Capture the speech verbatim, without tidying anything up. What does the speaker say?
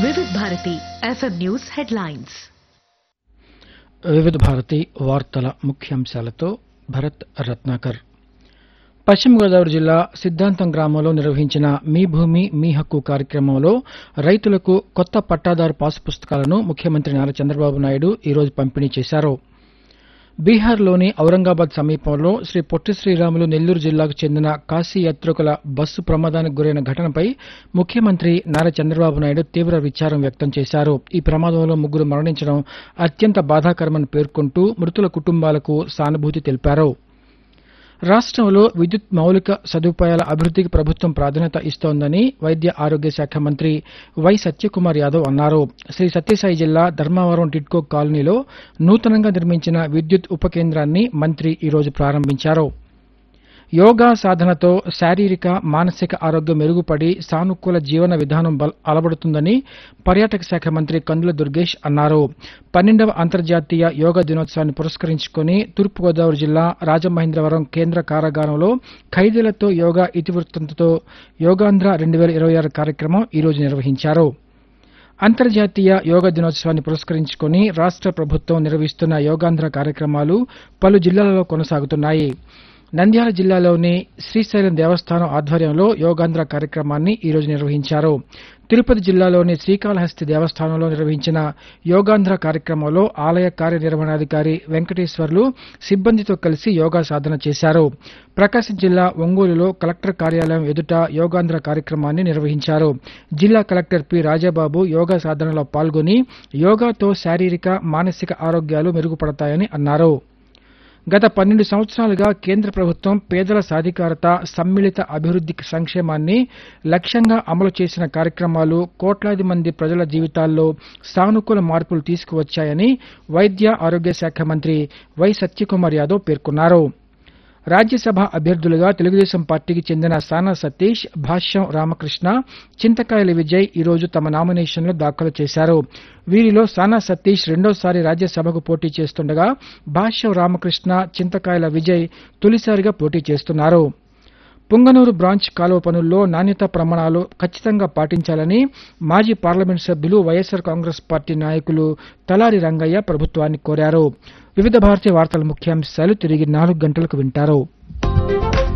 వివిధ Bharati FM news headlines. వివిధ భారతి వార్తల ముఖ్యాంశాలతో భరత్ రత్నాకర్. పశ్చిమ గోదావరి జిల్లా సిద్ధాంతం గ్రామంలో నిర్వహించిన మీ భూమి మీ హక్కు కార్యక్రమంలో రైతులకు కొత్త పట్టాదారు పాసు పుస్తకాలను ముఖ్యమంత్రి నారా చంద్రబాబు నాయుడు ఈరోజు పంపిణీ చేశారు. బీహార్లోని ఔరంగాబాద్ సమీపంలో శ్రీ పొట్టి శ్రీరాములు నెల్లూరు జిల్లాకు చెందిన కాశీ యాత్రికుల బస్సు ప్రమాదానికి గురైన ఘటనపై ముఖ్యమంత్రి నారా చంద్రబాబు నాయుడు తీవ్ర విచారం వ్యక్తం చేశారు. ఈ ప్రమాదంలో ముగ్గురు మరణించడం అత్యంత బాధాకరమని పేర్కొంటూ మృతుల కుటుంబాలకు సానుభూతి తెలిపారు. రాష్టంలో విద్యుత్ మౌలిక సదుపాయాల అభివృద్దికి ప్రభుత్వం ప్రాధాన్యత ఇస్తోందని వైద్య ఆరోగ్య శాఖ మంత్రి వై సత్యకుమార్ యాదవ్ అన్నారు. శ్రీ సత్యసాయి జిల్లా ధర్మవరం టిడ్కో కాలనీలో నూతనంగా నిర్మించిన విద్యుత్ ఉప కేంద్రాన్ని మంత్రి ఈరోజు ప్రారంభించారు. యోగా సాధనతో శారీరక మానసిక ఆరోగ్యం మెరుగుపడి సానుకూల జీవన విధానం అలవడుతుందని పర్యాటక శాఖ మంత్రి కందుల దుర్గేష్ అన్నారు. పన్నెండవ అంతర్జాతీయ యోగా దినోత్సవాన్ని పురస్కరించుకుని తూర్పుగోదావరి జిల్లా రాజమహేంద్రవరం కేంద్ర కారాగారంలో ఖైదీలతో యోగా ఇతివృత్తంతో యోగాంధ్ర రెండు వేల ఇరవై ఆరు కార్యక్రమం ఈరోజు నిర్వహించారు. అంతర్జాతీయ యోగా దినోత్సవాన్ని పురస్కరించుకుని రాష్ట ప్రభుత్వం నిర్వహిస్తున్న యోగాంధ్ర కార్యక్రమాలు పలు జిల్లాలలో కొనసాగుతున్నాయి. నంద్యాల జిల్లాలోని శ్రీశైలం దేవస్థానం ఆధ్వర్యంలో యోగాంధ్ర కార్యక్రమాన్ని ఈరోజు నిర్వహించారు. తిరుపతి జిల్లాలోని శ్రీకాళహస్తి దేవస్థానంలో నిర్వహించిన యోగాంధ్ర కార్యక్రమంలో ఆలయ కార్యనిర్వహణాధికారి వెంకటేశ్వర్లు సిబ్బందితో కలిసి యోగా సాధన చేశారు. ప్రకాశం జిల్లా ఒంగోలులో కలెక్టర్ కార్యాలయం ఎదుట యోగాంధ్ర కార్యక్రమాన్ని నిర్వహించారు. జిల్లా కలెక్టర్ పి రాజాబాబు యోగా సాధనలో పాల్గొని యోగాతో శారీరక మానసిక ఆరోగ్యాలు మెరుగుపడతాయని అన్నారు. గత పన్నెండు సంవత్సరాలుగా కేంద్ర ప్రభుత్వం పేదల సాధికారత, సమ్మిళిత అభివృద్ది సంక్షేమాన్ని లక్ష్యంగా అమలు చేసిన కార్యక్రమాలు కోట్లాది మంది ప్రజల జీవితాల్లో సానుకూల మార్పులు తీసుకువచ్చాయని వైద్య ఆరోగ్య శాఖ మంత్రి వై సత్యకుమార్ యాదవ్ పేర్కొన్నారు. రాజ్యసభ అభ్యర్థులుగా తెలుగుదేశం పార్టీకి చెందిన సానా సతీష్, భాష్యం రామకృష్ణ, చింతకాయల విజయ్ ఈరోజు తమ నామినేషన్లు దాఖలు చేశారు. వీరిలో సానా సతీష్ రెండోసారి రాజ్యసభకు పోటీ చేస్తుండగా భాష్యం రామకృష్ణ, చింతకాయల విజయ్ తొలిసారిగా పోటీ చేస్తున్నారు. పుంగనూరు బ్రాంచ్ కాలువ పనుల్లో నాణ్యతా ప్రమాణాలు ఖచ్చితంగా పాటించాలని మాజీ పార్లమెంట్ సభ్యులు వైఎస్సార్ కాంగ్రెస్ పార్టీ నాయకులు తలారి రంగయ్య ప్రభుత్వాన్ని కోరారు. వివిధ భారతీయ వార్తల ముఖ్యాంశాలు తిరిగి నాలుగు గంటలకు వింటారు.